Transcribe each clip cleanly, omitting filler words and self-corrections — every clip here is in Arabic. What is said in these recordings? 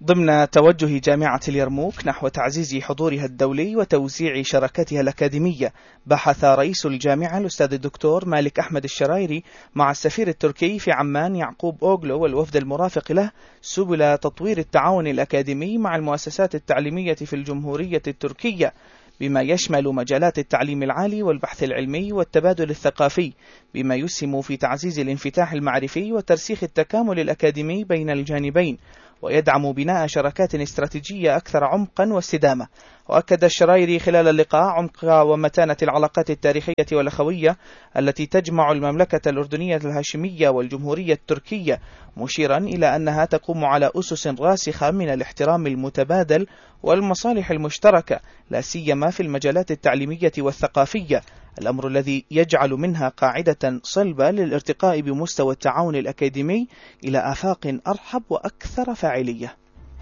ضمن توجه جامعة اليرموك نحو تعزيز حضورها الدولي وتوسيع شراكتها الأكاديمية، بحث رئيس الجامعة الأستاذ الدكتور مالك أحمد الشرايري مع السفير التركي في عمان يعقوب أوغلو والوفد المرافق له سبل تطوير التعاون الأكاديمي مع المؤسسات التعليمية في الجمهورية التركية، بما يشمل مجالات التعليم العالي والبحث العلمي والتبادل الثقافي، بما يسهم في تعزيز الانفتاح المعرفي وترسيخ التكامل الأكاديمي بين الجانبين، ويدعم بناء شراكات استراتيجية أكثر عمقا واستدامة. وأكد الشرايري خلال اللقاء عمق ومتانة العلاقات التاريخية والأخوية التي تجمع المملكة الأردنية الهاشمية والجمهورية التركية، مشيرا إلى أنها تقوم على أسس راسخة من الاحترام المتبادل والمصالح المشتركة، لا سيما في المجالات التعليمية والثقافية، الأمر الذي يجعل منها قاعدة صلبة للارتقاء بمستوى التعاون الأكاديمي إلى آفاق أرحب وأكثر فاعلية.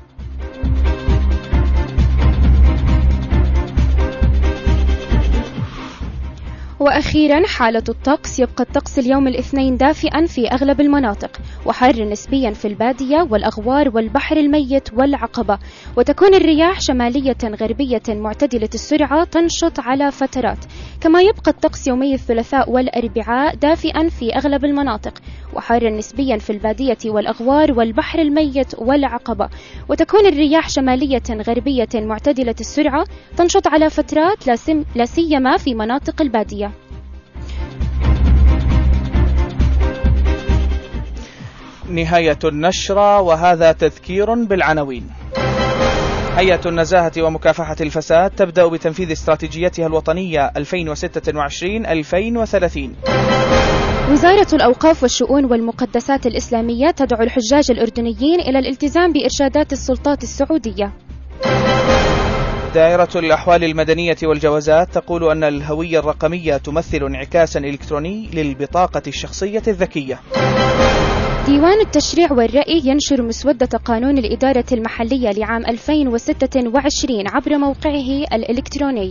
وأخيرا حالة الطقس. يبقى الطقس اليوم الاثنين دافئا في أغلب المناطق، وحار نسبيا في البادية والأغوار والبحر الميت والعقبة، وتكون الرياح شمالية غربية معتدلة السرعة تنشط على فترات. كما يبقى الطقس يومي الثلاثاء والأربعاء دافئا في أغلب المناطق، وحار نسبيا في البادية والأغوار والبحر الميت والعقبة، وتكون الرياح شمالية غربية معتدلة السرعة تنشط على فترات لا سيما في مناطق البادية. نهاية النشرة، وهذا تذكير بالعناوين. هيئة النزاهة ومكافحة الفساد تبدأ بتنفيذ استراتيجيتها الوطنية 2026-2030. وزارة الأوقاف والشؤون والمقدسات الإسلامية تدعو الحجاج الأردنيين إلى الالتزام بإرشادات السلطات السعودية. دائرة الأحوال المدنية والجوازات تقول أن الهوية الرقمية تمثل انعكاسا إلكتروني للبطاقة الشخصية الذكية. ديوان التشريع والرأي ينشر مسودة قانون الإدارة المحلية لعام 2026 عبر موقعه الإلكتروني.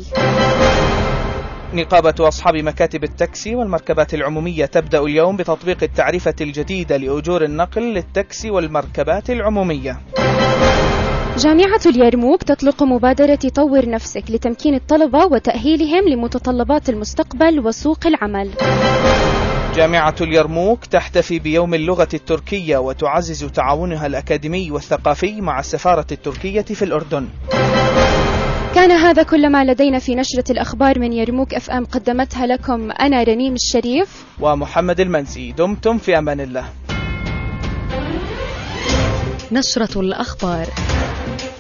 نقابة أصحاب مكاتب التاكسي والمركبات العمومية تبدأ اليوم بتطبيق التعرفة الجديدة لأجور النقل للتاكسي والمركبات العمومية. جامعة اليرموك تطلق مبادرة طور نفسك لتمكين الطلبة وتأهيلهم لمتطلبات المستقبل وسوق العمل. جامعة اليرموك تحتفي بيوم اللغة التركية وتعزز تعاونها الأكاديمي والثقافي مع السفارة التركية في الأردن. كان هذا كل ما لدينا في نشرة الأخبار من يرموك FM، قدمتها لكم أنا رنيم الشريف ومحمد المنسي. دمتم في أمان الله. نشرة الأخبار.